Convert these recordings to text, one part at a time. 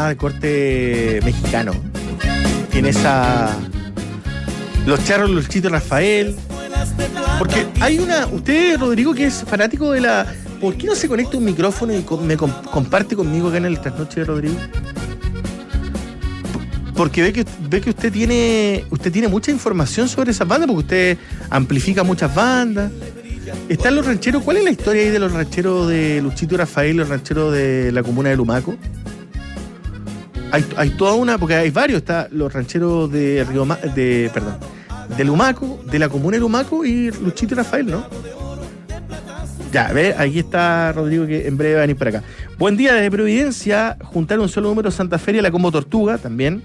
más de corte mexicano. Tiene esa... Los charros, Luchito Rafael. Porque hay una... Usted, Rodrigo, que es fanático de la... ¿Por qué no se conecta un micrófono y me comparte conmigo acá en el Trasnoche de Rodrigo? Porque ve que usted tiene mucha información sobre esas bandas, porque usted amplifica muchas bandas. Están los rancheros. ¿Cuál es la historia ahí de los rancheros de Luchito y Rafael, los rancheros de la comuna de Lumaco? Hay toda una, porque hay varios. Está los rancheros de de Lumaco, de la comuna de Lumaco y Luchito y Rafael, ¿no? Ya, ve, aquí está Rodrigo, que en breve va a venir para acá. Buen día desde Providencia. Juntar un solo número Santa Feria, la Combo Tortuga también.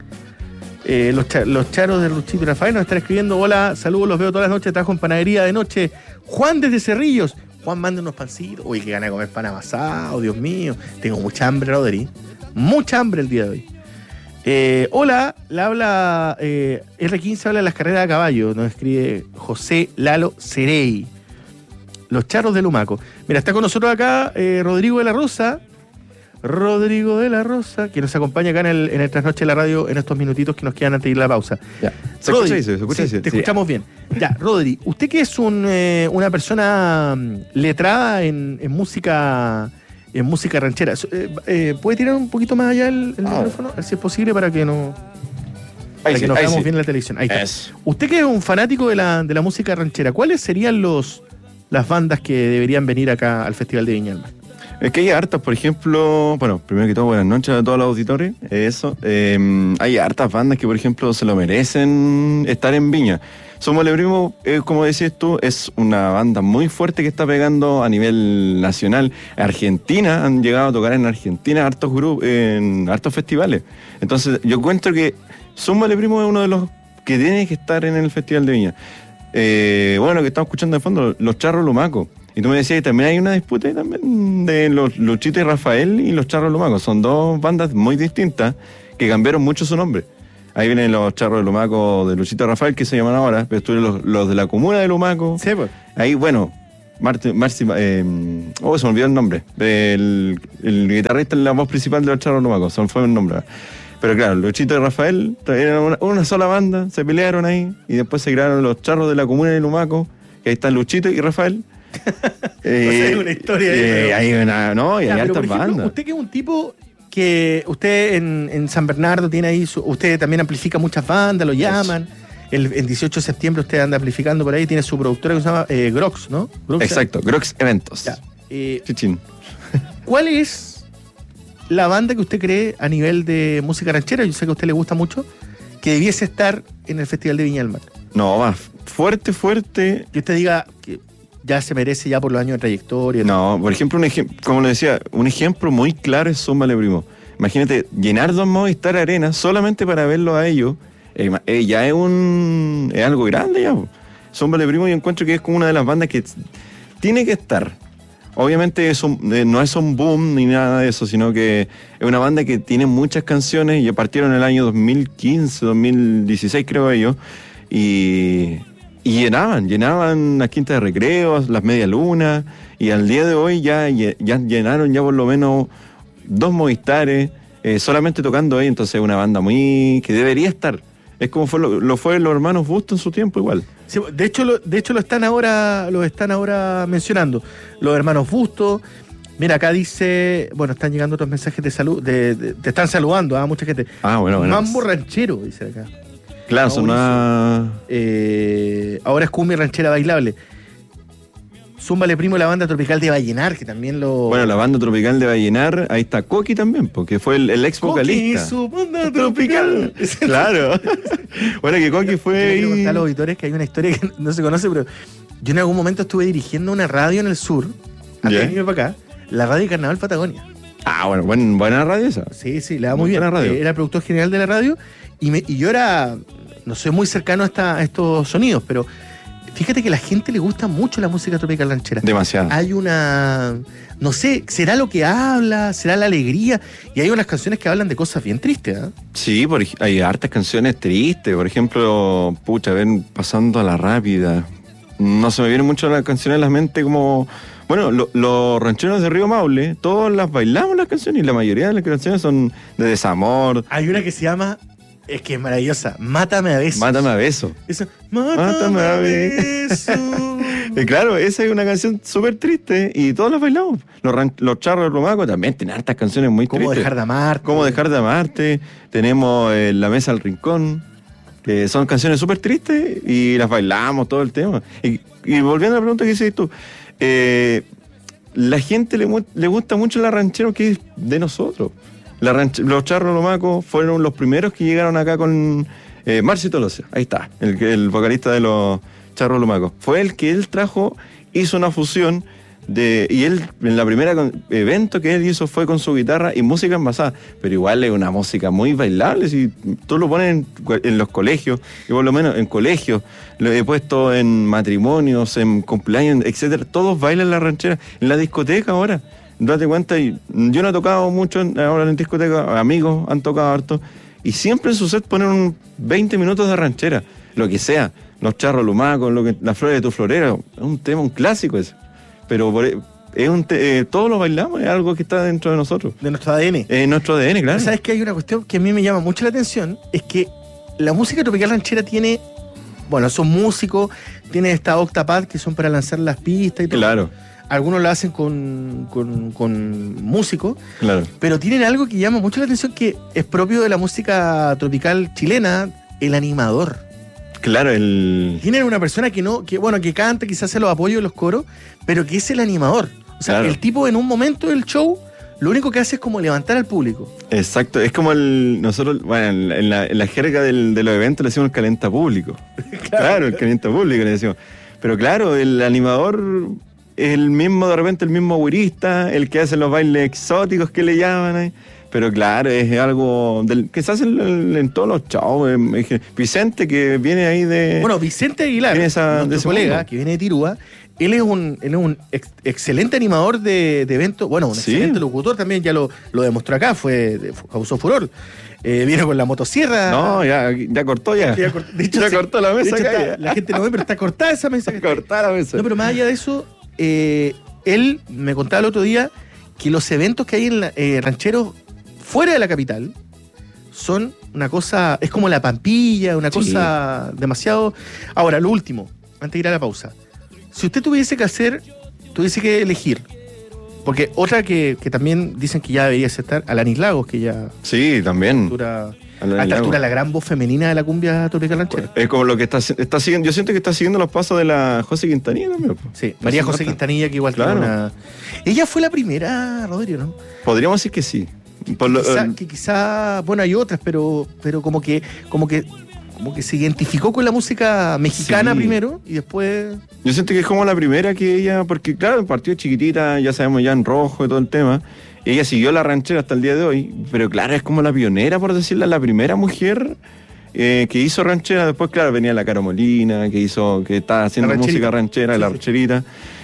Los charos de Luchito y Rafael nos están escribiendo: hola, saludos, los veo todas las noches, trabajo en panadería de noche. Juan desde Cerrillos. Juan, manda unos pancitos. Uy, que gana de comer pan amasado, Dios mío. Tengo mucha hambre, Rodri. Mucha hambre el día de hoy. Hola, le habla R15, habla de las carreras a caballo. Nos escribe José Lalo Cerey. Los charros de Lumaco. Mira, está con nosotros acá Rodrigo de la Rosa. Rodrigo de la Rosa, que nos acompaña acá en el Trasnoche de la Radio en estos minutitos que nos quedan antes de ir a la pausa. Ya. ¿Se escucha? Te escuchamos bien. Ya, Rodri, usted que es una persona letrada en música ranchera, ¿puede tirar un poquito más allá el micrófono? Si es posible, para que nos veamos bien en la televisión. Ahí está. Usted que es un fanático de la música ranchera, ¿cuáles serían las bandas que deberían venir acá al Festival de Viña del Mar? Es que hay hartas, por ejemplo, bueno, primero que todo, buenas noches a todos los auditores. Hay hartas bandas que, por ejemplo, se lo merecen estar en Viña. Somos Le Primo, como decías tú, es una banda muy fuerte que está pegando a nivel nacional. Argentina, han llegado a tocar en Argentina hartos grupos, en hartos festivales. Entonces, yo encuentro que Somos Le Primo es uno de los que tiene que estar en el Festival de Viña. Bueno, lo que estamos escuchando de fondo, los Charros Lumaco. Y tú me decías que también hay una disputa también de los Luchito y Rafael y los Charros Lumaco. Son dos bandas muy distintas que cambiaron mucho su nombre. Ahí vienen los Charros de Lumaco de Luchito y Rafael, que se llaman ahora, pero estuvieron los de la comuna de Lumaco. Sí, pues. Ahí, bueno, se me olvidó el nombre. El guitarrista es la voz principal de los Charros de Lumaco, se me fue el nombre. Pero claro, Luchito y Rafael eran una sola banda, se pelearon ahí y después se crearon los Charros de la comuna de Lumaco, que ahí están Luchito y Rafael. Hay una historia ahí. Hay altas bandas. Usted que es un tipo que usted en San Bernardo tiene ahí, usted también amplifica muchas bandas, lo llaman. El 18 de septiembre usted anda amplificando por ahí, tiene su productora que se llama Grox, ¿no? Grox, exacto, Grox Eventos. Chichín. ¿Cuál es la banda que usted cree a nivel de música ranchera, yo sé que a usted le gusta mucho, que debiese estar en el Festival de Viña del Mar? No, va fuerte. Que usted diga que ya se merece ya por los años de trayectoria. No, por ejemplo, como le decía, un ejemplo muy claro es Zumba Le Primo. Imagínate, llenar dos Movistar Arena solamente para verlo a ellos, ya es algo grande ya. Zumba Le Primo yo encuentro que es como una de las bandas que tiene que estar. Obviamente no es un boom ni nada de eso, sino que es una banda que tiene muchas canciones y partieron en el año 2015, 2016 creo ellos, y llenaban las quintas de recreos, las media lunas, y al día de hoy ya llenaron ya por lo menos 2 Movistares, solamente tocando ahí. Entonces es una banda que debería estar. Es como lo fue los hermanos Busto en su tiempo igual. Sí, de hecho lo están ahora mencionando. Los hermanos Busto. Mira, acá dice, bueno, están llegando otros mensajes de salud, te están saludando a mucha gente. Bueno. Mambo ranchero, dice acá. Claro, son una... ahora es cumbia ranchera bailable. Zumba Le Primo, la banda tropical de Vallenar, que también lo... Bueno, la banda tropical de Vallenar, ahí está Coqui también, porque fue el ex vocalista. Coqui, su banda tropical. Claro. Bueno, que Coqui fue... Quiero contar a los auditores que hay una historia que no se conoce, pero yo en algún momento estuve dirigiendo una radio en el sur, antes de venirme para acá, la radio Carnaval Patagonia. Bueno, buena radio esa. Sí, le da muy bien. Radio. Era el productor general de la radio y yo no soy muy cercano a estos sonidos, pero fíjate que a la gente le gusta mucho la música tropical ranchera. Demasiado. Hay no sé, será lo que habla, será la alegría, y hay unas canciones que hablan de cosas bien tristes, ¿eh? Sí, hay hartas canciones tristes, por ejemplo, ven Pasando a la Rápida. no se me vienen mucho las canciones a la mente como... Bueno, los rancheros de Río Maule, todos las bailamos las canciones y la mayoría de las canciones son de desamor. Hay una que se llama, es que es maravillosa, Mátame a besos. Mátame a beso. Eso, Mátame a besos. Claro, esa es una canción súper triste y todos las bailamos. Los charros de Romaco también tienen hartas canciones muy ¿Cómo tristes. dejar de amarte? ¿Cómo dejar de amarte? Tenemos La Mesa al Rincón, que son canciones súper tristes y las bailamos todo el tema. Y volviendo a la pregunta que hiciste tú, la gente le gusta mucho la ranchera que es de nosotros. Los charros Lomaco fueron los primeros que llegaron acá con Marcio Tolosa. Ahí está, el vocalista de los charros Lomaco. Fue el que él trajo, hizo una fusión y él, en la primera evento que él hizo fue con su guitarra y música envasada, pero igual es una música muy bailable. Si tú lo pones en los colegios, y por lo menos en colegios, lo he puesto en matrimonios, en cumpleaños, etcétera, todos bailan la ranchera. En la discoteca ahora, date cuenta, yo no he tocado mucho ahora en discoteca, amigos han tocado harto, y siempre en su set ponen 20 minutos de ranchera, lo que sea, los charros lumacos, las flores de tu florera, es un tema, un clásico ese. Pero todos lo bailamos, es algo que está dentro de nosotros. De nuestro ADN. Nuestro ADN, claro. ¿Sabes que hay una cuestión que a mí me llama mucho la atención? Es que la música tropical ranchera tiene, bueno, son músicos, tiene esta octapad que son para lanzar las pistas y todo. Claro. Algunos lo hacen con músicos, Claro. pero tienen algo que llama mucho la atención que es propio de la música tropical chilena, el animador. Claro, Tienen una persona que canta, quizás hace los apoyos de los coros, pero que es el animador. O sea, Claro. el tipo en un momento del show, lo único que hace es como levantar al público. Exacto, es como nosotros, bueno, en la jerga de los eventos le decimos el calienta público. Claro, el calienta público le decimos. Pero claro, el animador es el mismo, de repente el mismo güirista, el que hace los bailes exóticos que le llaman. Pero claro, es algo que se hace en todos los shows. Vicente, que viene ahí de... Bueno, Vicente Aguilar, nuestro colega, que viene de Tirúa, él es un excelente animador de eventos, bueno, un excelente locutor también, ya lo demostró acá, causó furor. Viene con la motosierra. No, ya cortó ya. De hecho, cortó la mesa. De hecho, la gente no ve, pero está cortada esa mesa. Está cortada la mesa. No, pero más allá de eso, él me contaba el otro día que los eventos que hay en rancheros fuera de la capital son una cosa, es como la Pampilla, una cosa demasiado... Ahora, lo último, antes de ir a la pausa. Si usted tuviese que elegir, porque otra que también dicen que ya debería estar, Alanis Lagos, que ya... Sí, también. A esta altura la gran voz femenina de la cumbia tropical ranchera. Es como lo que está siguiendo, yo siento que está siguiendo los pasos de la José Quintanilla también. Sí, María José Quintanilla, que igual tiene una... Ella fue la primera, Rodrigo, ¿no? Podríamos decir que sí. Quizá, bueno, hay otras, pero como que se identificó con la música mexicana primero y después... Yo siento que es como la primera que ella, porque claro, partió chiquitita, ya sabemos ya en rojo y todo el tema, y ella siguió la ranchera hasta el día de hoy, pero claro, es como la pionera, por decirlo, la primera mujer que hizo ranchera. Después, claro, venía la Caro Molina, que estaba haciendo música ranchera, la rancherita.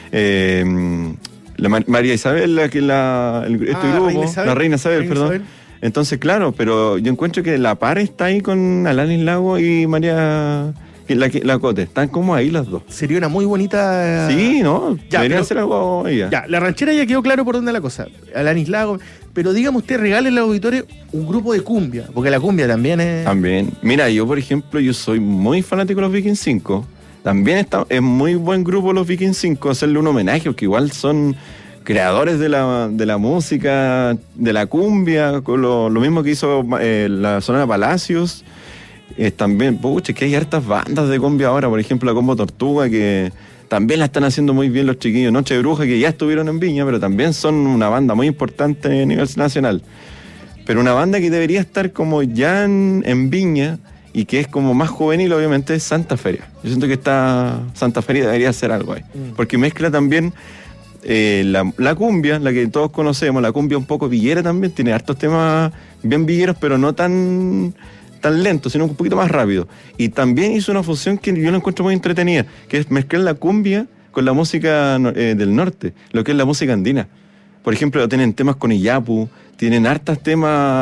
María Isabel, grupo, la Reina Isabel, perdón. Entonces, claro, pero yo encuentro que la par está ahí con Alanis Lago y María la Cote. Están como ahí las dos. Sería una muy bonita... Sí, ¿no? Debería hacer algo ella. Ya, la ranchera ya quedó claro por dónde la cosa. Alanis Lago. Pero dígame usted, regale al auditorio un grupo de cumbia, porque la cumbia también es... También. Mira, yo, por ejemplo, yo soy muy fanático de los Vikings 5. También es muy buen grupo los Vikings 5, hacerle un homenaje, porque igual son creadores de la música, de la cumbia, con lo mismo que hizo la Sonora Palacios. También, pucha, que hay hartas bandas de cumbia ahora, por ejemplo la Combo Tortuga, que también la están haciendo muy bien los chiquillos. Noche de Bruja, que ya estuvieron en Viña, pero también son una banda muy importante a nivel nacional. Pero una banda que debería estar como ya en Viña, y que es como más juvenil, obviamente, es Santa Feria. Yo siento que Santa Feria debería hacer algo ahí. Porque mezcla también la cumbia, la que todos conocemos, la cumbia un poco villera también, tiene hartos temas bien villeros, pero no tan lentos, sino un poquito más rápido. Y también hizo una fusión que yo la encuentro muy entretenida, que es mezclar la cumbia con la música del norte, lo que es la música andina. Por ejemplo, tienen temas con Iyapu, tienen hartos temas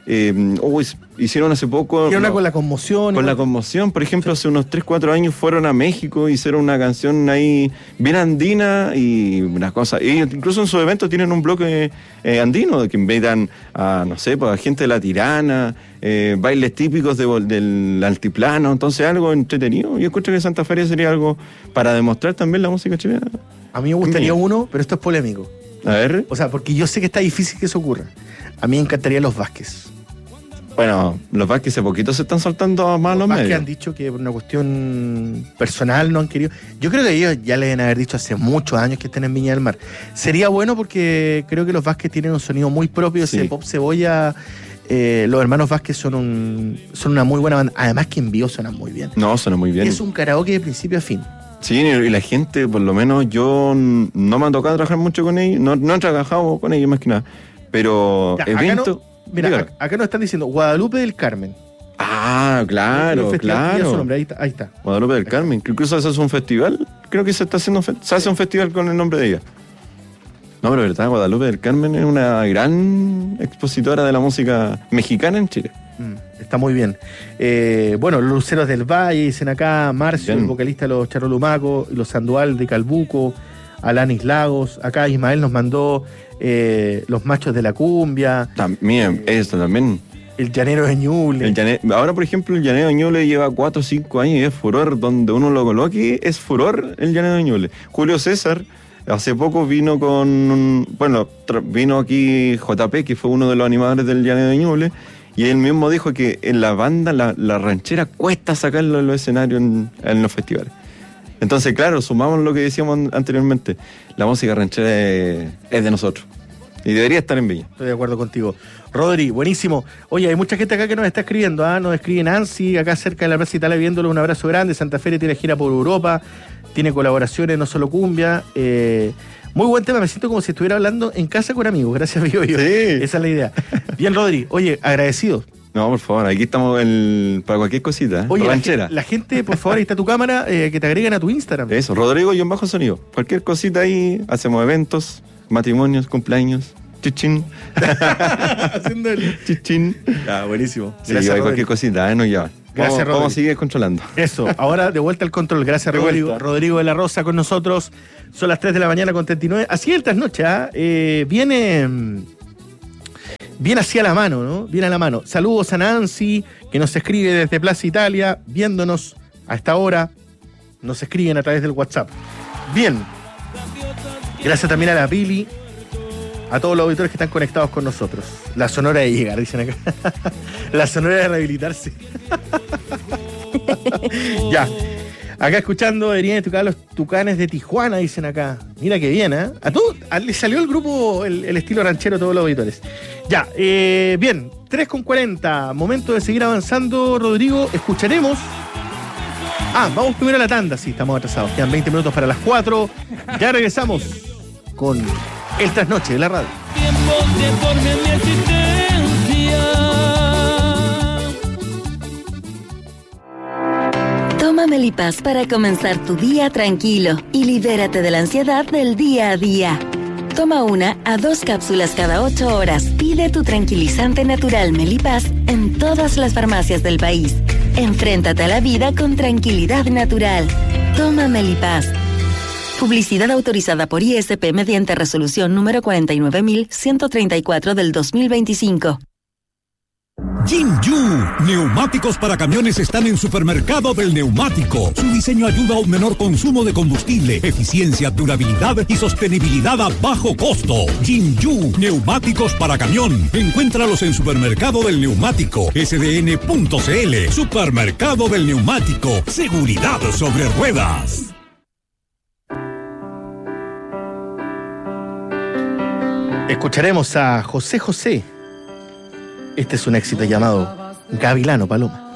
hicieron hace poco... Y una con la conmoción. Con la conmoción, por ejemplo, hace unos 3-4 años fueron a México, hicieron una canción ahí bien andina y una cosa. Y incluso en sus eventos tienen un bloque andino, que invitan a, no sé, pues, a gente de La Tirana, bailes típicos del altiplano, entonces algo entretenido. Yo encuentro que Santa Feria sería algo para demostrar también la música chilena. A mí me gustaría uno, pero esto es polémico. A ver. O sea, porque yo sé que está difícil que eso ocurra. A mí me encantaría los Vázquez. Bueno, los Vázquez hace poquito se están soltando más a los Vázquez medios. han dicho que por una cuestión personal no han querido. Yo creo que ellos ya le deben haber dicho hace muchos años que estén en Viña del Mar. Sería bueno porque creo que los Vázquez tienen un sonido muy propio, ese pop cebolla. Los hermanos Vázquez son una muy buena banda. Además que en vivo suenan muy bien. No, suena muy bien. Y es un karaoke de principio a fin. Sí, y la gente, por lo menos yo no me ha tocado trabajar mucho con ellos, no he trabajado con ellos más que nada, pero Ya, evento... Mira, acá nos están diciendo Guadalupe del Carmen. Ah, claro, claro. Su nombre, ahí está. Guadalupe del Carmen, que incluso se hace un festival, creo que se hace un festival con el nombre de ella. No, pero verdad, Guadalupe del Carmen es una gran expositora de la música mexicana en Chile. Está muy bien. Bueno, los Luceros del Valle, dicen acá, Marcio, bien. El vocalista de los Charolumacos, los Sandoval de Calbuco, Alanis Lagos. Acá Ismael nos mandó los Machos de la Cumbia. También, esto también. El Llanero de Ñuble. Ahora, por ejemplo, el Llanero de Ñuble lleva 4 o 5 años y es furor. Donde uno lo coloque, es furor el Llanero de Ñuble. Julio César hace poco vino vino aquí JP, que fue uno de los animadores del Llanero de Ñuble. Y él mismo dijo que en la banda, la ranchera, cuesta sacarlo en los escenarios en los festivales. Entonces, claro, sumamos lo que decíamos anteriormente. La música ranchera es de nosotros. Y debería estar en Viña. Estoy de acuerdo contigo. Rodri, buenísimo. Oye, hay mucha gente acá que nos está escribiendo. Nos escribe Nancy, acá cerca de la Plaza Italia, viéndolo. Un abrazo grande. Santa Fe tiene gira por Europa. Tiene colaboraciones, no solo cumbia. Muy buen tema, me siento como si estuviera hablando en casa con amigos. Gracias, Bio. Sí. Esa es la idea. Bien, Rodri. Oye, agradecido. No, por favor, aquí estamos para cualquier cosita. Oye, la gente, por favor, ahí está tu cámara, que te agreguen a tu Instagram. Eso, Rodrigo-Sonido. Cualquier cosita ahí, hacemos eventos, matrimonios, cumpleaños. Chichín. Haciendo el chichín. Buenísimo. Sí, hay cualquier cosita, nos llevan. Gracias, Rodrigo. Vamos a seguir controlando. Eso, ahora de vuelta al control. Gracias, Rodrigo. Rodrigo de la Rosa con nosotros. Son las 3 de la mañana con 39. Así el trasnoche, viene así a la mano, ¿no? Viene a la mano. Saludos a Nancy, que nos escribe desde Plaza Italia, viéndonos a esta hora. Nos escriben a través del WhatsApp. Bien. Gracias también a la Pili, a todos los auditores que están conectados con nosotros. La sonora de llegar, dicen acá. La sonora de rehabilitarse. Ya. Acá escuchando, deberían tocar los Tucanes de Tijuana, dicen acá. Mira qué bien, ¿eh? Le salió el grupo, el estilo ranchero a todos los auditores. Ya, bien, 3:40. Momento de seguir avanzando, Rodrigo. Escucharemos. Vamos primero a la tanda. Sí, estamos atrasados. Quedan 20 minutos para las 4. Ya regresamos con el trasnoche de la radio. Tiempo de por mi existencia. Toma Melipaz para comenzar tu día tranquilo y libérate de la ansiedad del día a día. Toma 1 a 2 cápsulas cada 8 horas. Pide tu tranquilizante natural Melipaz en todas las farmacias del país. Enfréntate a la vida con tranquilidad natural. Toma Melipaz. Publicidad autorizada por ISP mediante resolución número 49134 del 2025. Jinju, neumáticos para camiones están en Supermercado del Neumático. Su diseño ayuda a un menor consumo de combustible, eficiencia, durabilidad y sostenibilidad a bajo costo. Jinju, neumáticos para camión. Encuéntralos en Supermercado del Neumático, sdn.cl. Supermercado del Neumático, seguridad sobre ruedas. Escucharemos a José José. Este es un éxito llamado Gavilano Paloma.